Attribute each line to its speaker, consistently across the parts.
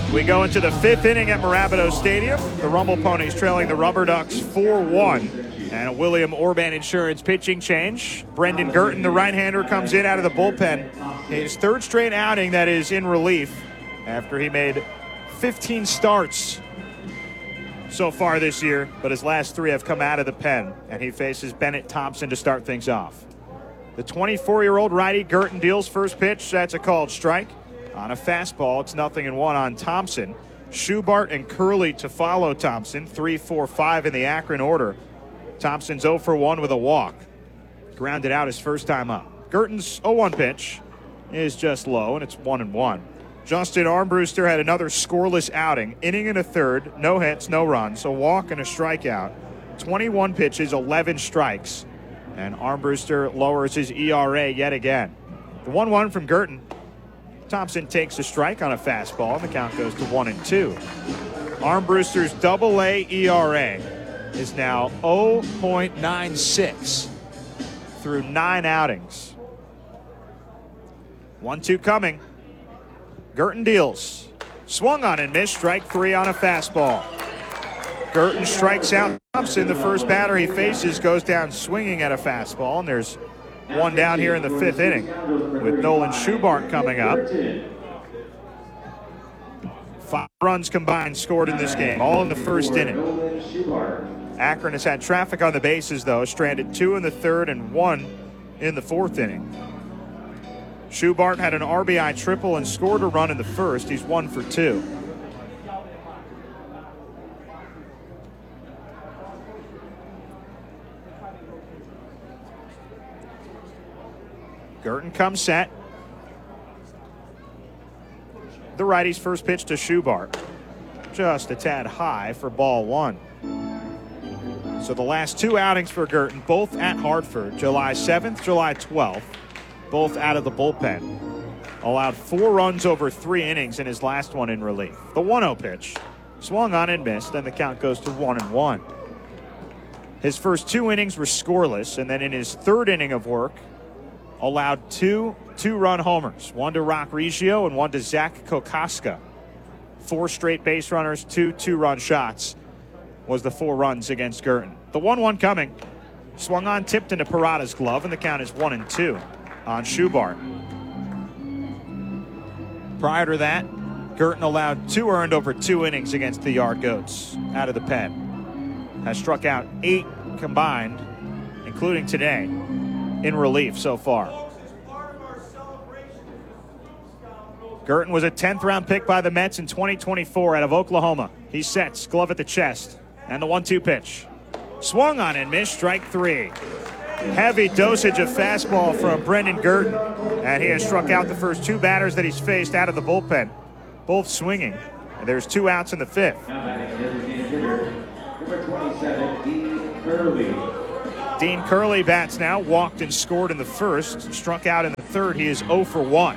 Speaker 1: We go into the fifth inning at Mirabito Stadium. The Rumble Ponies trailing the Rubber Ducks 4-1. And a William Orban Insurance pitching change. Brendan Girton, the right-hander, comes in out of the bullpen. His third straight outing that is in relief after he made 15 starts so far this year, but his last 3 have come out of the pen, and he faces Bennett Thompson to start things off. The 24-year-old righty Girton deals first pitch. That's a called strike. On a fastball, it's 0-1 on Thompson. Schubart and Curley to follow Thompson. 3, 4, 5 in the Akron order. Thompson's 0 for 1 with a walk. Grounded out his first time up. Girton's 0-1 pitch is just low, and it's 1-1. Justin Armbruster had another scoreless outing. Inning and a third, no hits, no runs, a walk and a strikeout. 21 pitches, 11 strikes. And Armbruster lowers his ERA yet again. The 1-1 from Girton. Thompson takes a strike on a fastball, and the count goes to 1-2. Armbruster's AA ERA is now 0.96 through 9 outings. 1-2 coming. Girton deals. Swung on and missed. Strike 3 on a fastball. Girton strikes out Thompson. The first batter he faces goes down swinging at a fastball, and there's one down here in the fifth inning with Nolan Schubart coming up. 5 runs combined scored in this game, all in the first inning. Akron has had traffic on the bases, though, stranded 2 in the third and 1 in the fourth inning. Schubart had an RBI triple and scored a run in the first. He's 1 for 2. Girton comes set. The righty's first pitch to Schubart. Just a tad high for ball 1. So the last 2 outings for Girton, both at Hartford, July 7th, July 12th, both out of the bullpen. Allowed 4 runs over 3 innings in his last one in relief. The 1-0 pitch swung on and missed, and the count goes to 1-1. His first 2 innings were scoreless, and then in his third inning of work, allowed 2 two-run homers, one to Rock Reggio and one to Zach Kokoska. 4 straight base runners, 2 two-run shots was the 4 runs against Girton. The 1-1 coming. Swung on, tipped into Parada's glove, and the count is 1-2 on Schubart. Prior to that, Girton allowed 2 earned over 2 innings against the Yard Goats out of the pen. Has struck out 8 combined, including today, in relief so far. Girton was a 10th round pick by the Mets in 2024 out of Oklahoma. He sets, glove at the chest, and the 1-2 pitch. Swung on and missed, strike 3. Heavy dosage of fastball from Brendan Girton, and he has struck out the first 2 batters that he's faced out of the bullpen, both swinging. And there's 2 outs in the fifth.
Speaker 2: Number 27, Dean Curley.
Speaker 1: Dean Curley bats now, walked and scored in the first, struck out in the third. He is 0 for 1.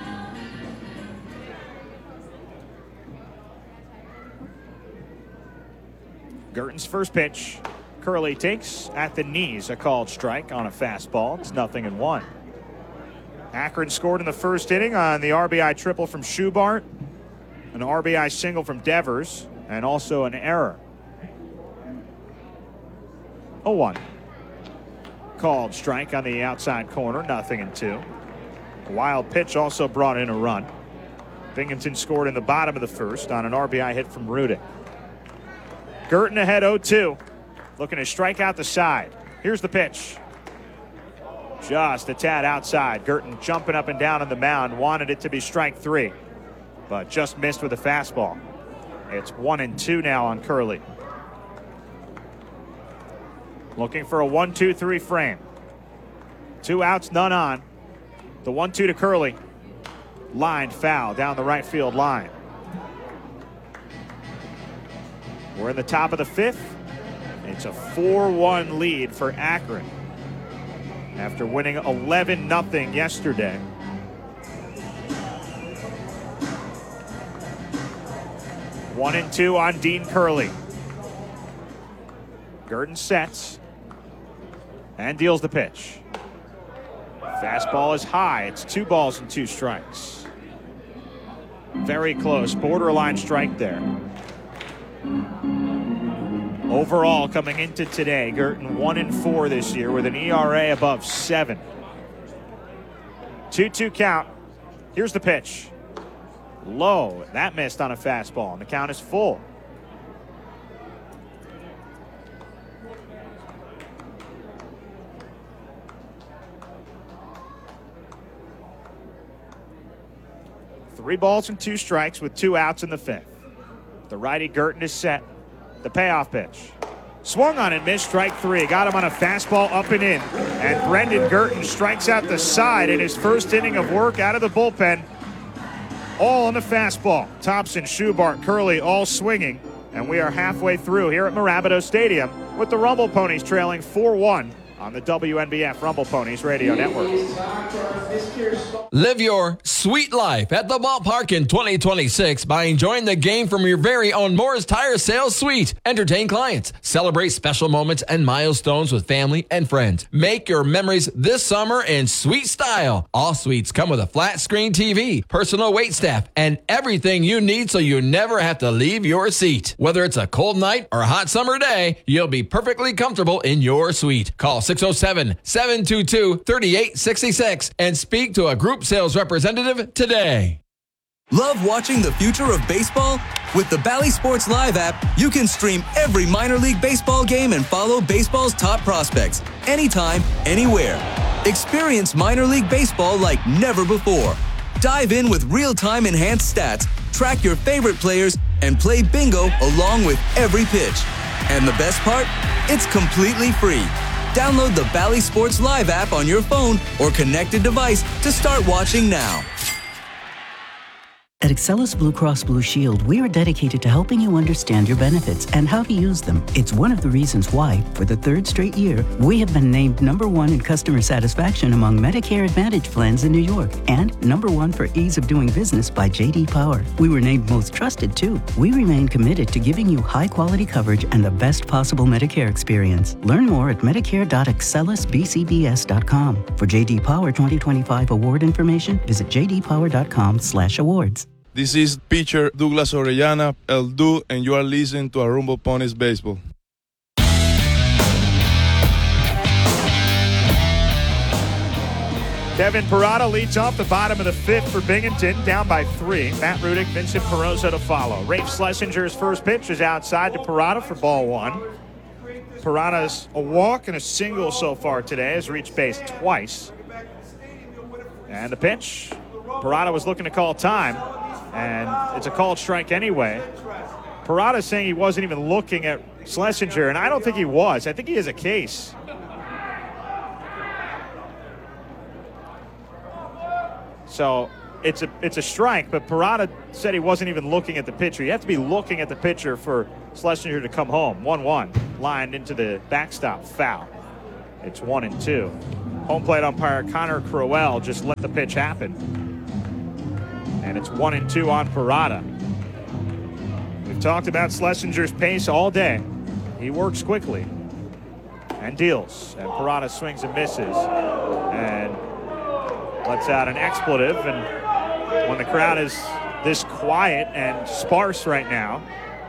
Speaker 1: Girton's first pitch, Curley takes at the knees, a called strike on a fastball. It's 0-1. Akron scored in the first inning on the RBI triple from Schubart, an RBI single from Devers, and also an error. 0-1. Called strike on the outside corner, 0-2. A wild pitch also brought in a run. Binghamton scored in the bottom of the first on an RBI hit from Rudick. Girton ahead 0-2, looking to strike out the side. Here's the pitch. Just a tad outside. Girton jumping up and down on the mound, wanted it to be strike 3, but just missed with a fastball. It's 1-2 now on Curley. Looking for a 1-2-3 frame. 2 outs, none on. The 1-2 to Curley. Lined foul down the right field line. We're in the top of the fifth. It's a 4-1 lead for Akron after winning 11-0 yesterday. One and two on Dean Curley. Girton sets and deals the pitch. Fastball is high. It's 2 balls and 2 strikes. Very close, borderline strike there. Overall, coming into today, Girton 1-4 this year with an ERA above 7. 2-2 count. Here's the pitch. Low. That missed on a fastball, and the count is full. Three balls and 2 strikes with 2 outs in the 5th. The righty Girton is set. The payoff pitch. Swung on and missed, strike 3. Got him on a fastball up and in. And Brendan Girton strikes out the side in his first inning of work out of the bullpen. All on the fastball. Thompson, Schubart, Curley all swinging. And we are halfway through here at Mirabito Stadium with the Rumble Ponies trailing 4-1 on the WNBF Rumble Ponies Radio Network.
Speaker 3: Live your sweet life at the ballpark in 2026 by enjoying the game from your very own Moore's Tire Sales Suite. Entertain clients, celebrate special moments and milestones with family and friends. Make your memories this summer in sweet style. All suites come with a flat screen TV, personal waitstaff, and everything you need so you never have to leave your seat. Whether it's a cold night or a hot summer day, you'll be perfectly comfortable in your suite. Call 607-722-3866 and speak to a group sales representative today.
Speaker 4: Love watching the future of baseball? With the Bally Sports Live app, you can stream every minor league baseball game and follow baseball's top prospects anytime, anywhere. Experience minor league baseball like never before. Dive in with real-time enhanced stats, track your favorite players, and play bingo along with every pitch. And the best part? It's completely free. Download the Bally Sports Live app on your phone or connected device to start watching now.
Speaker 5: At Excellus Blue Cross Blue Shield, we are dedicated to helping you understand your benefits and how to use them. It's one of the reasons why, for the 3rd straight year, we have been named #1 in customer satisfaction among Medicare Advantage plans in New York and #1 for ease of doing business by J.D. Power. We were named most trusted, too. We remain committed to giving you high-quality coverage and the best possible Medicare experience. Learn more at medicare.excellusbcbs.com. For J.D. Power 2025 award information, visit jdpower.com/awards.
Speaker 6: This is pitcher Douglas Orellana, El Du, and you are listening to a Rumble Ponies Baseball.
Speaker 1: Kevin Parada leads off the bottom of the 5th for Binghamton, down by 3. Matt Rudick, Vincent Perozo to follow. Rafe Schlesinger's first pitch is outside to Parada for ball 1. Parada's a walk and a single so far today, has reached base twice. And the pitch, Parada was looking to call time, and it's a called strike anyway. Parada saying he wasn't even looking at Schlesinger, and I don't think he was. I think he has a case. So it's a strike, but Parada said he wasn't even looking at the pitcher. You have to be looking at the pitcher for Schlesinger to come home. 1-1, lined into the backstop, foul. It's 1-2. Home plate umpire Connor Crowell just let the pitch happen. And it's 1-2 on Parada. We've talked about Schlesinger's pace all day. He works quickly and deals. And Parada swings and misses. And lets out an expletive. And when the crowd is this quiet and sparse right now,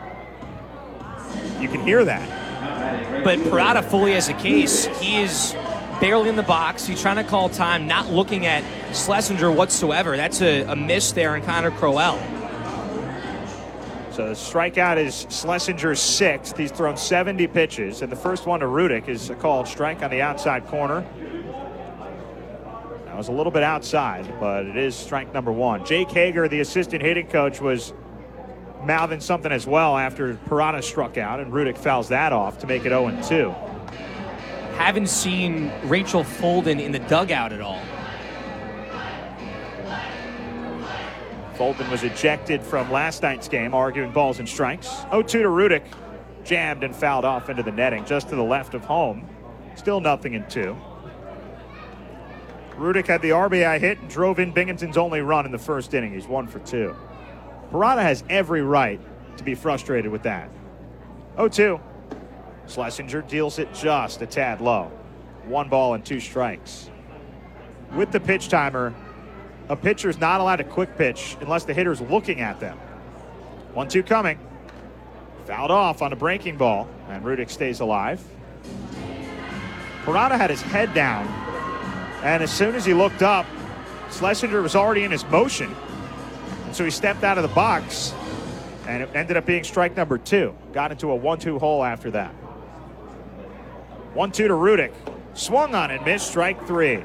Speaker 1: you can hear that.
Speaker 7: But Parada fully has a case. He is barely in the box. He's trying to call time, not looking at Schlesinger whatsoever. That's a miss there in Connor Crowell.
Speaker 1: So the strikeout is Schlesinger's 6th. He's thrown 70 pitches, and the first one to Rudick is a called strike on the outside corner. That was a little bit outside, but it is strike number 1. Jake Hager, the assistant hitting coach, was mouthing something as well after Parada struck out, and Rudick fouls that off to make it 0-2.
Speaker 7: Haven't seen Rachel Folden in the dugout at all.
Speaker 1: Folden was ejected from last night's game, arguing balls and strikes. 0-2 to Rudick, jammed and fouled off into the netting just to the left of home. Still 0-2. Rudick had the RBI hit and drove in Binghamton's only run in the first inning. He's 1 for 2. Parada has every right to be frustrated with that. 0-2. Schlesinger deals it just a tad low. 1 ball and 2 strikes. With the pitch timer, a pitcher's not allowed to quick pitch unless the hitter's looking at them. 1-2 coming. Fouled off on a breaking ball, and Rudick stays alive. Parada had his head down, and as soon as he looked up, Schlesinger was already in his motion, and so he stepped out of the box, and it ended up being strike number 2. Got into a 1-2 hole after that. 1-2 to Rudick. Swung on and missed, strike 3.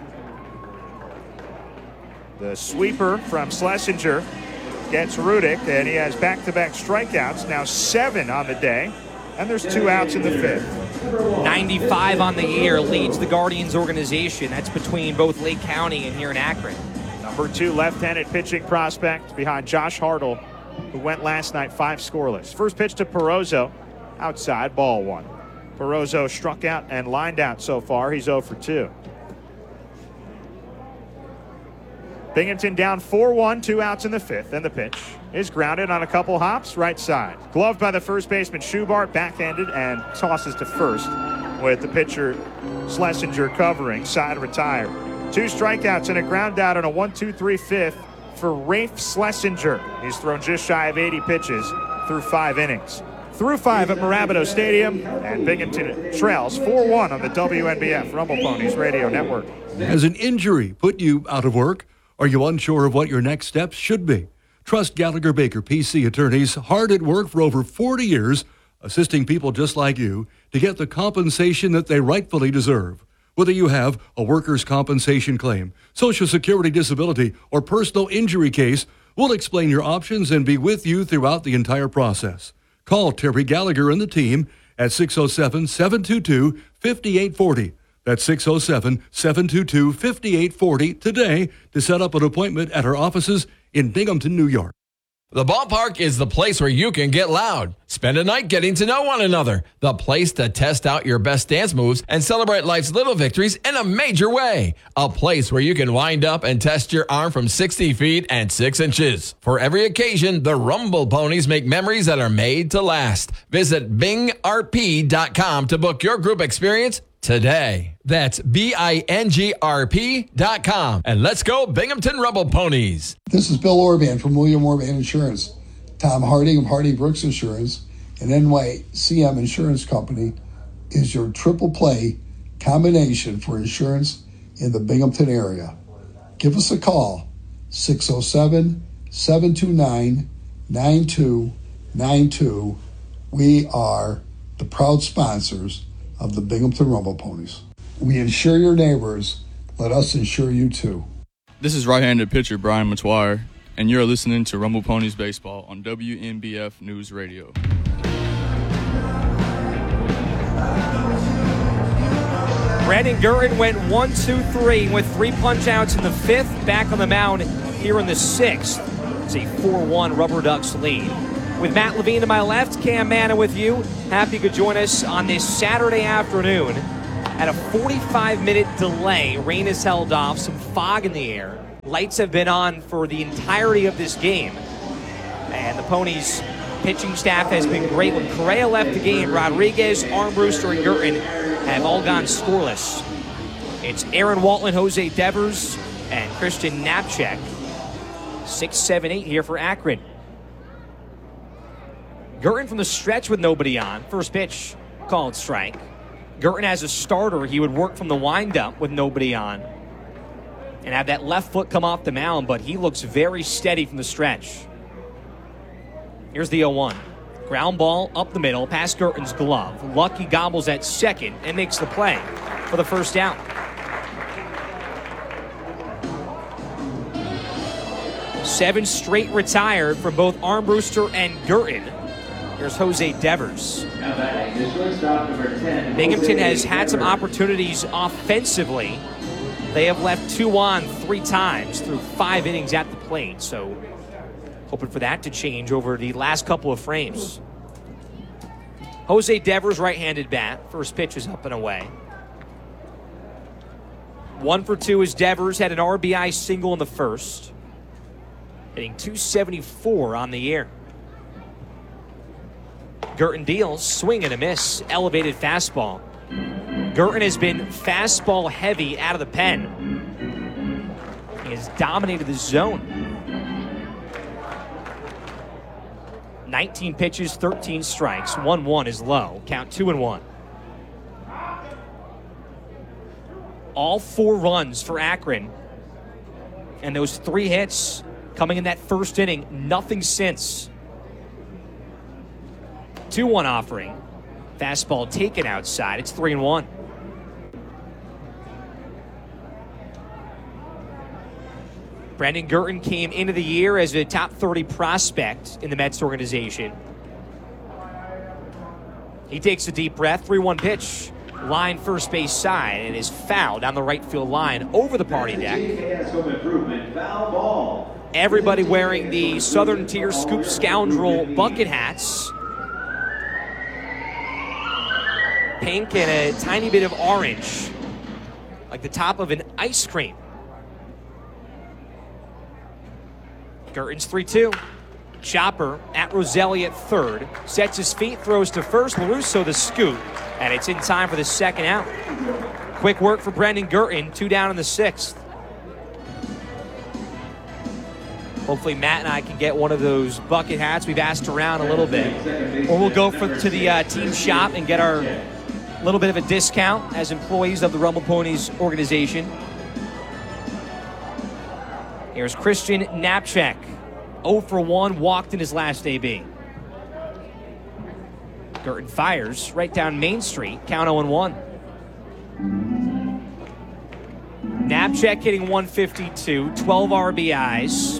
Speaker 1: The sweeper from Schlesinger gets Rudick, and he has back-to-back strikeouts, now 7 on the day, and there's 2 outs in the 5th.
Speaker 7: 95 on the year, leads the Guardians organization. That's between both Lake County and here in Akron.
Speaker 1: Number 2 left-handed pitching prospect behind Josh Hartle, who went last night 5 scoreless. First pitch to Perozzo, outside, ball 1. Perozzo struck out and lined out so far. He's 0 for 2. Binghamton down 4-1, 2 outs in the 5th, and the pitch is grounded on a couple hops, right side. Gloved by the first baseman Schubart, backhanded, and tosses to first with the pitcher Schlesinger covering, side retired. 2 strikeouts and a ground out on a 1-2-3 fifth for Rafe Schlesinger. He's thrown just shy of 80 pitches through 5 innings. Through 5 at Marabato Stadium, and Binghamton trails 4-1 on the WNBF Rumble Ponies Radio Network.
Speaker 8: Has an injury put you out of work? Are you unsure of what your next steps should be? Trust Gallagher Baker PC attorneys, hard at work for over 40 years, assisting people just like you to get the compensation that they rightfully deserve. Whether you have a workers' compensation claim, Social Security disability, or personal injury case, we'll explain your options and be with you throughout the entire process. Call Terry Gallagher and the team at 607-722-5840. That's 607-722-5840 today to set up an appointment at our offices in Binghamton, New York.
Speaker 3: The ballpark is the place where you can get loud. Spend a night getting to know one another. The place to test out your best dance moves and celebrate life's little victories in a major way. A place where you can wind up and test your arm from 60 feet and 6 inches. For every occasion, the Rumble Ponies make memories that are made to last. Visit bingrp.com to book your group experience today. That's BINGRP.com. And let's go Binghamton Rumble Ponies.
Speaker 9: This is Bill Orban from William Orban Insurance. Tom Harding of Harding Brooks Insurance and NYCM Insurance Company is your triple play combination for insurance in the Binghamton area. Give us a call, 607-729-9292. We are the proud sponsors of the Binghamton Rumble Ponies. We insure your neighbors. Let us insure you too.
Speaker 10: This is right-handed pitcher Brian McGuire, and you're listening to Rumble Ponies Baseball on WNBF News Radio.
Speaker 7: Brandon Gurton went 1-2-3 with 3 punch-outs in the 5th, back on the mound here in the 6th. It's a 4-1 Rubber Ducks lead. With Matt Levine to my left, Cam Manna with you. Happy you could join us on this Saturday afternoon. At a 45-minute delay, rain has held off, some fog in the air. Lights have been on for the entirety of this game. And the Ponies' pitching staff has been great. When Correa left the game, Rodriguez, Armbruster, and Gurton have all gone scoreless. It's Aaron Waltland, Jose Devers, and Christian Knapczyk. 6, 7, 8 here for Akron. Gurton from the stretch with nobody on. First pitch, called strike. Gurton as a starter, he would work from the windup with nobody on and have that left foot come off the mound, but he looks very steady from the stretch. Here's the 0-1. Ground ball up the middle, past Gurton's glove. Lucky gobbles at second and makes the play for the first out. Seven straight retired from both Armbruster and Gurton. Here's Jose Devers. Binghamton has had some opportunities offensively. They have left 2 on 3 times through 5 innings at the plate. So hoping for that to change over the last couple of frames. Jose Devers, right-handed bat. First pitch is up and away. 1 for 2 as Devers had an RBI single in the first. Hitting 274 on the year. Gurton deals, swing and a miss, elevated fastball. Gurton has been fastball heavy out of the pen. He has dominated the zone. 19 pitches, 13 strikes. 1-1 is low. Count 2-1. All 4 runs for Akron. And those 3 hits coming in that first inning. Nothing since. 2-1 offering. Fastball taken outside. It's 3-1. Brandon Girton came into the year as a top 30 prospect in the Mets organization. He takes a deep breath. 3-1 pitch. Line first base side and is fouled down the right field line over the party deck. Everybody wearing the Southern Tier Scoop Scoundrel bucket hats. Pink and a tiny bit of orange, like the top of an ice cream. Girton's 3-2. Chopper at Roselli at third. Sets his feet, throws to first. LaRusso the scoop, and it's in time for the second out. Quick work for Brandon Girton. 2 down in the 6th. Hopefully Matt and I can get one of those bucket hats. We've asked around a little bit. Or we'll go to the team shop and get our little bit of a discount as employees of the Rumble Ponies organization. Here's Christian Knapczyk. 0 for 1, walked in his last AB. Girton fires right down Main Street. Count 0-1. Knapczyk hitting 152, 12 RBIs.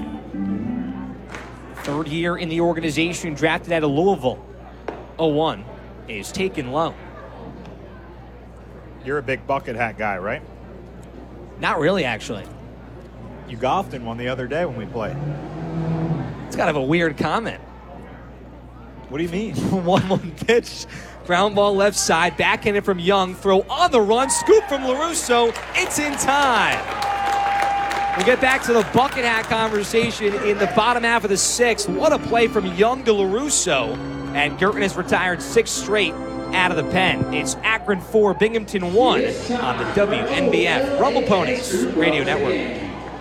Speaker 7: 3rd year in the organization, drafted out of Louisville. 0-1 is taken low.
Speaker 1: You're a big bucket hat guy, right?
Speaker 7: Not really, actually.
Speaker 1: You golfed in one the other day when we played.
Speaker 7: It's kind of a weird comment.
Speaker 1: What do you mean?
Speaker 7: 1-1 pitch. Ground ball left side. Backhanded from Young. Throw on the run. Scoop from LaRusso. It's in time. We'll get back to the bucket hat conversation in the bottom half of the 6th. What a play from Young to LaRusso. And Girton has retired 6 straight out of the pen. It's Akron 4, Binghamton 1 on the WNBF Rumble Ponies Radio Network.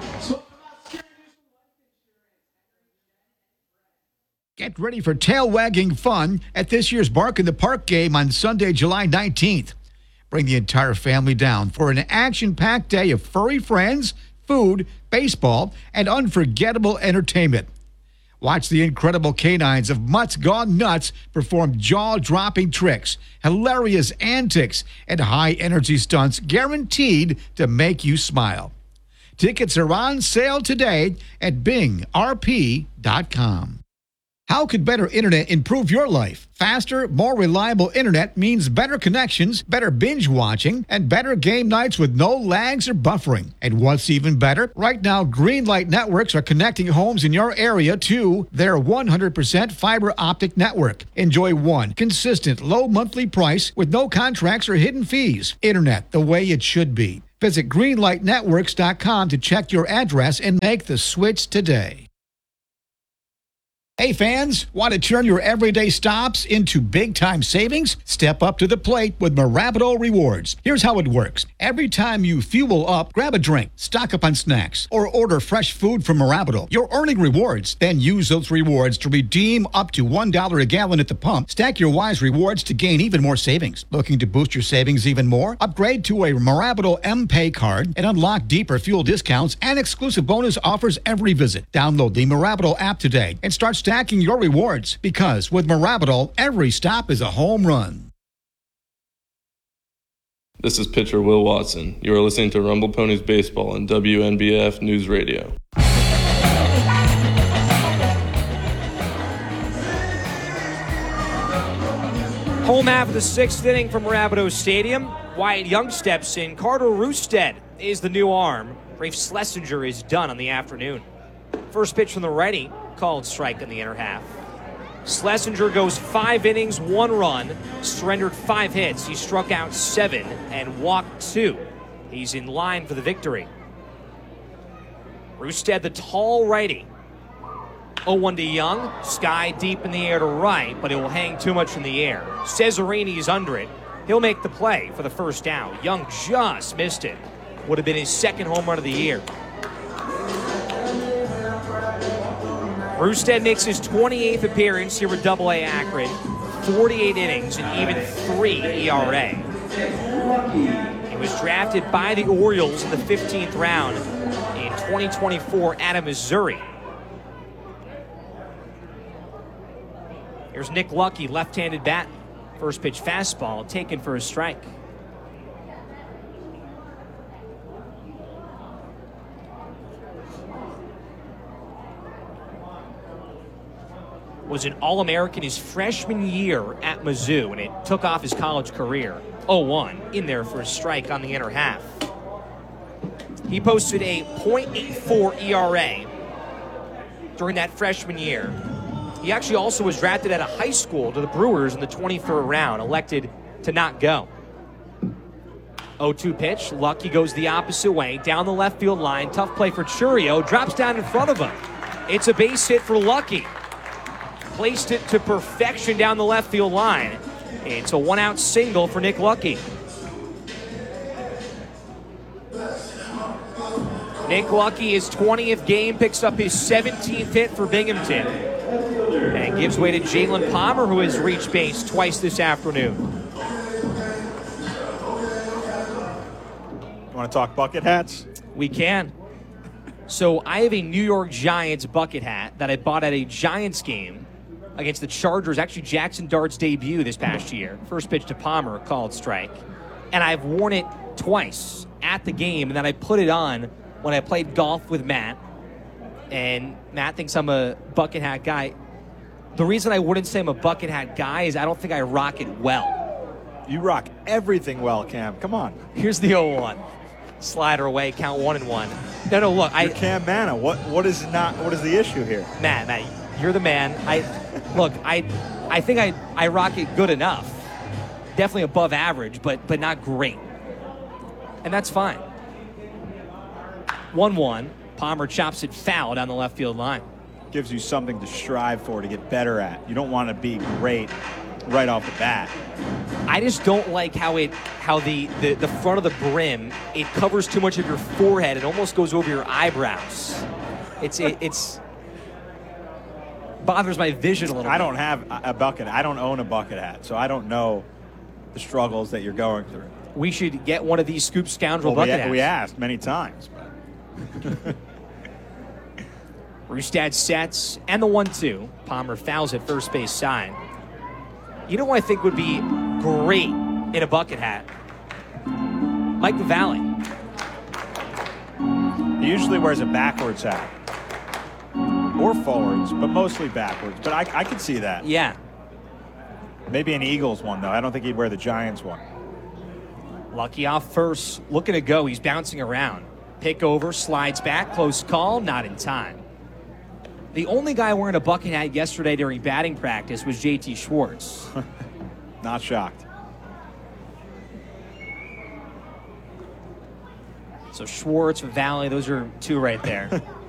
Speaker 11: Get ready for tail-wagging fun at this year's Bark in the Park game on Sunday, July 19th. Bring the entire family down for an action-packed day of furry friends, food, baseball, and unforgettable entertainment. Watch the incredible canines of Mutts Gone Nuts perform jaw-dropping tricks, hilarious antics, and high-energy stunts guaranteed to make you smile. Tickets are on sale today at bingrp.com. How could better internet improve your life? Faster, more reliable internet means better connections, better binge watching, and better game nights with no lags or buffering. And what's even better? Right now, Greenlight Networks are connecting homes in your area to their 100% fiber optic network. Enjoy one consistent, low monthly price with no contracts or hidden fees. Internet the way it should be. Visit greenlightnetworks.com to check your address and make the switch today. Hey fans, want to turn your everyday stops into big-time savings? Step up to the plate with Marabito Rewards. Here's how it works. Every time you fuel up, grab a drink, stock up on snacks, or order fresh food from Marabito. You're earning rewards. Then use those rewards to redeem up to $1 a gallon at the pump. Stack your Wise rewards to gain even more savings. Looking to boost your savings even more? Upgrade to a Marabito M-Pay card and unlock deeper fuel discounts and exclusive bonus offers every visit. Download the Marabito app today and start stacking your rewards, because with Marabito, every stop is a home run.
Speaker 12: This is pitcher Will Watson. You are listening to Rumble Ponies Baseball on WNBF News Radio.
Speaker 7: Home half of the 6th inning from Marabito Stadium. Wyatt Young steps in. Carter Roosted is the new arm. Rafe Schlesinger is done on the afternoon. First pitch from the righty, called strike in the inner half. Schlesinger goes 5 innings, 1 run, surrendered 5 hits. He struck out 7 and walked 2. He's in line for the victory. Roosted, the tall righty. 0-1 to Young. Sky deep in the air to right, but it will hang too much in the air. Cesarini is under it. He'll make the play for the first out. Young just missed it. Would have been his second home run of the year. Rustad makes his 28th appearance here with AA Akron. 48 innings and even 3 ERA. He was drafted by the Orioles in the 15th round in 2024 out of Missouri. Here's Nick Lucky, left-handed bat. First pitch fastball taken for a strike. Was an All-American his freshman year at Mizzou, and it took off his college career. 0-1 in there for a strike on the inner half. He posted a .84 ERA during that freshman year. He actually also was drafted out of high school to the Brewers in the 23rd round, elected to not go. 0-2 pitch. Lucky goes the opposite way, down the left field line. Tough play for Churio. Drops down in front of him. It's a base hit for Lucky. Placed it to perfection down the left field line. It's a one-out single for Nick Lucky. Nick Lucky, his 20th game, picks up his 17th hit for Binghamton. And gives way to Jalen Palmer, who has reached base twice this afternoon.
Speaker 1: You want to talk bucket hats?
Speaker 7: We can. So I have a New York Giants bucket hat that I bought at a Giants game against the Chargers, actually Jackson Dart's debut this past year. First pitch to Palmer, called strike. And I've worn it twice at the game, and then I put it on when I played golf with Matt. And Matt thinks I'm a bucket hat guy. The reason I wouldn't say I'm a bucket hat guy is I don't think I rock it well.
Speaker 1: You rock everything well, Cam. Come on.
Speaker 7: Here's the 0-1. Slider away, count 1-1. No, look.
Speaker 1: You're Cam Manna. What is the issue here?
Speaker 7: Matt, you're the man. I think I rock it good enough. Definitely above average, but not great. And that's fine. 1-1. Palmer chops it foul down the left field line.
Speaker 1: Gives you something to strive for, to get better at. You don't want to be great right off the bat.
Speaker 7: I just don't like how the front of the brim, it covers too much of your forehead. It almost goes over your eyebrows. It's bothers my vision a little bit.
Speaker 1: I don't have a bucket. I don't own a bucket hat, so I don't know the struggles that you're going through.
Speaker 7: We should get one of these Scoop Scoundrel bucket hats.
Speaker 1: We asked many times.
Speaker 7: Rustad sets, and the 1-2. Palmer fouls at first base side. You know what I think would be great in a bucket hat? Mike Valley.
Speaker 1: He usually wears a backwards hat. Or forwards, but mostly backwards. But I could see that.
Speaker 7: Yeah.
Speaker 1: Maybe an Eagles one, though. I don't think he'd wear the Giants one.
Speaker 7: Lucky off first. Looking to go. He's bouncing around. Pick over, slides back. Close call, not in time. The only guy wearing a bucket hat yesterday during batting practice was JT Schwartz.
Speaker 1: Not shocked.
Speaker 7: So Schwartz, Valley, those are two right there.